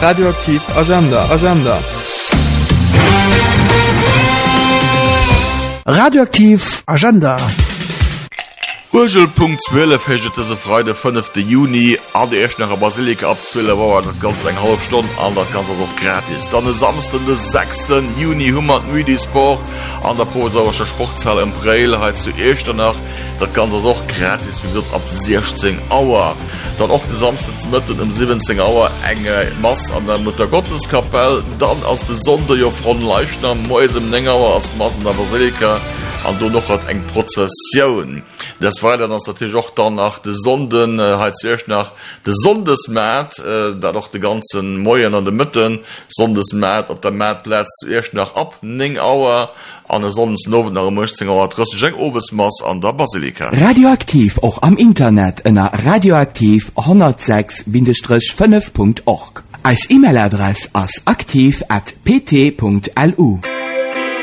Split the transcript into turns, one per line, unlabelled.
Radioaktiv Agenda.
Radioaktiv Agenda.
Urgelpunkt 12 hechte se Freude 5. Juni an de echt nach Basilika abzwille war dat ganz eng halb Stunde an dat ganz auch gratis. Dann samsten den 6. Juni 100 Müdisport an der Prosauerscher Sportzahl im Breilheit zu Echternach. Dat ganz auch gratis wie ab 16 Auer. Dann auch de samstens mitten um 17 Auer enge Mass an der Mutter Gotteskapelle, dann aus de Sonde jo von Leichner Mäuse im Nengauer aus Massen der Basilika. Und du noch hat eng Prozession. Das war dann natürlich auch dann nach de Sonden zuerst nach de Sondesmat, da doch die ganzen Mäuen an de Mitten Sondesmat op der Matplatz zuerst nach ab 9 Auer an der Sonnensnoven nach 15 Auer Obesmaß an der Basilika.
Radioaktiv auch am Internet in radioaktiv 106-5.org. Als E-Mail-Adresse als aktiv@pt.lu.